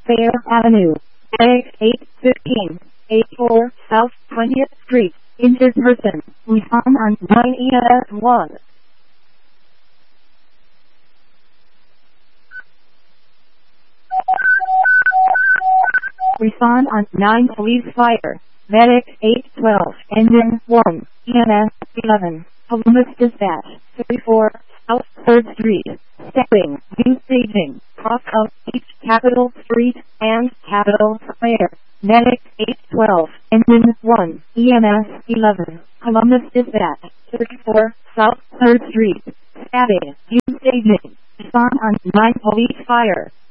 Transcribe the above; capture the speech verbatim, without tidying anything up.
Fair Avenue, X eight fifteen, eighty-four South twentieth Street, injured person, respond on nine E S one. Respond on nine police fire, medic eight twelve, engine one, E M S eleven, Columbus dispatch, thirty-four South third Street, stepping, use staging, cross of H Capitol Street and Capitol Square, medic eight twelve, engine one, E M S eleven, Columbus dispatch, thirty-four South third Street, stabbing, use staging, respond on nine police fire.